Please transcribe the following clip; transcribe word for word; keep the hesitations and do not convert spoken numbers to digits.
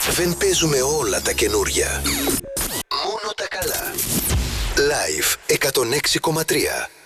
Δεν παίζουμε όλα τα καινούρια. Μόνο τα καλά. Live εκατόν έξι κόμμα τρία.